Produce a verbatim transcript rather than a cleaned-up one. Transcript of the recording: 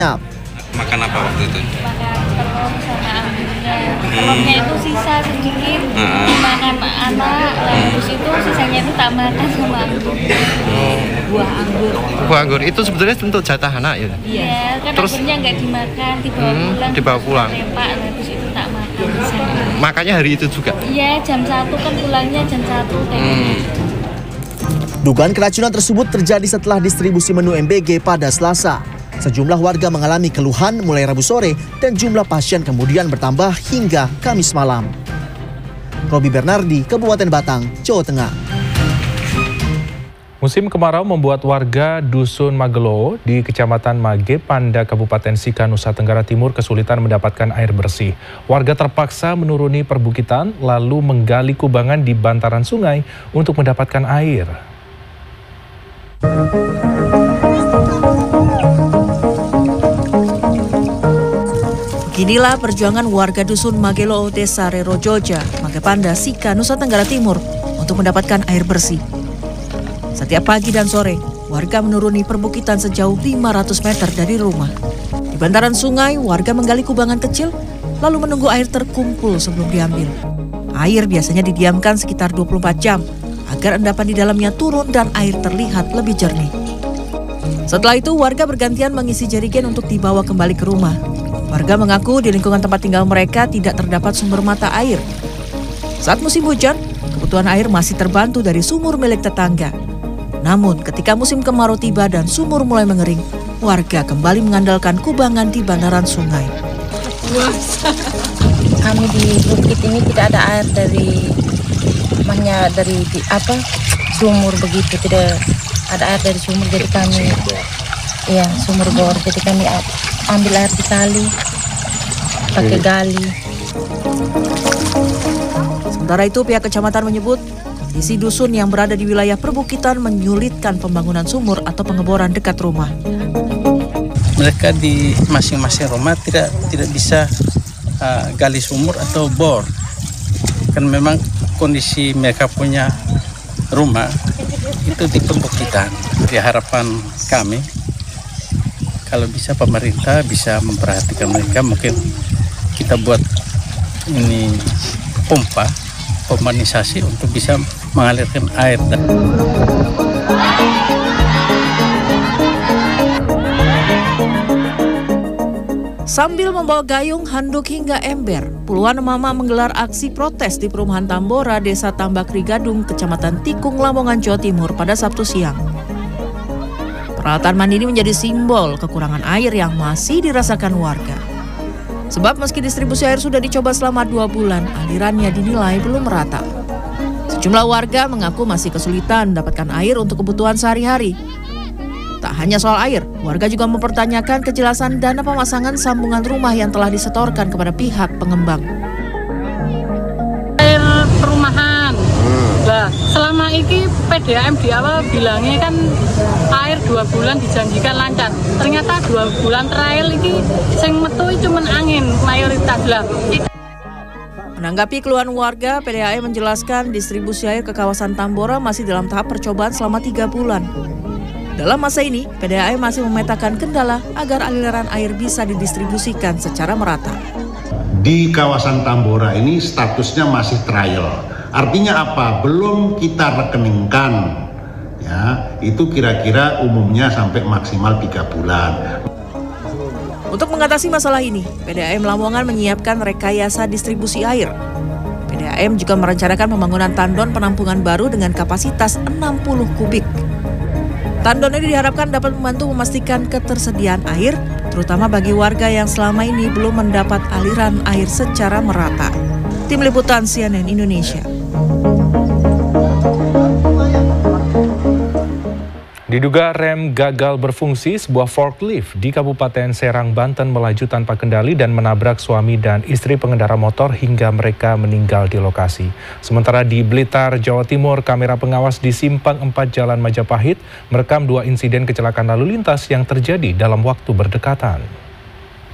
Makan apa waktu itu? Makan telur sama anggurnya. Telurnya itu sisa sedikit, Hmm. dimakan anak, lalu habis itu sisanya itu tak makan sama anggur. Buah anggur. Buah anggur itu sebetulnya untuk jatah anak ya? Iya, kan Terus- anggurnya nggak dimakan, dibawa Hmm, pulang. dibawa pulang. Repak, nah, habis itu tak makan. di sana. Makanya hari itu juga? Iya, jam satu kan pulangnya jam satu. Hmm. Dugaan keracunan tersebut terjadi setelah distribusi menu M B G pada Selasa. Sejumlah warga mengalami keluhan mulai Rabu sore dan jumlah pasien kemudian bertambah hingga Kamis malam. Robi Bernardi, Kabupaten Batang, Jawa Tengah. Musim kemarau membuat warga Dusun Magelo di Kecamatan Mage Panda, Kabupaten Sika, Nusa Tenggara Timur kesulitan mendapatkan air bersih. Warga terpaksa menuruni perbukitan lalu menggali kubangan di bantaran sungai untuk mendapatkan air. Beginilah perjuangan warga Dusun Magelo, Desa Rerojoja, Mage Panda, Sika, Nusa Tenggara Timur untuk mendapatkan air bersih. Setiap pagi dan sore, warga menuruni perbukitan sejauh lima ratus meter dari rumah. Di bantaran sungai, warga menggali kubangan kecil, lalu menunggu air terkumpul sebelum diambil. Air biasanya didiamkan sekitar dua puluh empat jam, agar endapan di dalamnya turun dan air terlihat lebih jernih. Setelah itu, warga bergantian mengisi jerigen untuk dibawa kembali ke rumah. Warga mengaku di lingkungan tempat tinggal mereka tidak terdapat sumber mata air. Saat musim hujan, kebutuhan air masih terbantu dari sumur milik tetangga. Namun ketika musim kemarau tiba dan sumur mulai mengering, warga kembali mengandalkan kubangan di bantaran sungai. Kami di bukit ini tidak ada air dari hanya dari di, apa sumur begitu, tidak ada air dari sumur, jadi kami iya sumur bor, jadi kami ambil air di kali pakai gali. Sementara itu pihak kecamatan menyebut kondisi dusun yang berada di wilayah perbukitan menyulitkan pembangunan sumur atau pengeboran dekat rumah. Mereka di masing-masing rumah tidak tidak bisa uh, gali sumur atau bor. Kan memang kondisi mereka punya rumah itu di perbukitan. Jadi harapan kami kalau bisa pemerintah bisa memperhatikan mereka, mungkin kita buat ini pompa, pemanisasi untuk bisa mengalirkan air. Sambil membawa gayung, handuk hingga ember, puluhan emak-emak menggelar aksi protes di perumahan Tambora, Desa Tambakri Gadung, Kecamatan Tikung, Lamongan, Jawa Timur pada Sabtu siang. Peralatan mandi ini menjadi simbol kekurangan air yang masih dirasakan warga. Sebab meski distribusi air sudah dicoba selama dua bulan, alirannya dinilai belum merata. Sejumlah warga mengaku masih kesulitan mendapatkan air untuk kebutuhan sehari-hari. Tak hanya soal air, warga juga mempertanyakan kejelasan dana pemasangan sambungan rumah yang telah disetorkan kepada pihak pengembang. Air perumahan. Nah, selama ini P D A M di awal bilangnya kan air dua bulan dijanjikan lancar. Ternyata dua bulan terakhir ini sing metu cuman angin mayoritas lah. Menanggapi keluhan warga, P D A M menjelaskan distribusi air ke kawasan Tambora masih dalam tahap percobaan selama tiga bulan. Dalam masa ini, P D A M masih memetakan kendala agar aliran air bisa didistribusikan secara merata. Di kawasan Tambora ini statusnya masih trial. Artinya apa? Belum kita rekeningkan. Ya, itu kira-kira umumnya sampai maksimal tiga bulan. Untuk mengatasi masalah ini, P D A M Lamongan menyiapkan rekayasa distribusi air. P D A M juga merencanakan pembangunan tandon penampungan baru dengan kapasitas enam puluh kubik. Tandon ini diharapkan dapat membantu memastikan ketersediaan air, terutama bagi warga yang selama ini belum mendapat aliran air secara merata. Tim Liputan C N N Indonesia. Diduga rem gagal berfungsi, sebuah forklift di Kabupaten Serang, Banten melaju tanpa kendali dan menabrak suami dan istri pengendara motor hingga mereka meninggal di lokasi. Sementara di Blitar, Jawa Timur, kamera pengawas di Simpang empat Jalan Majapahit merekam dua insiden kecelakaan lalu lintas yang terjadi dalam waktu berdekatan.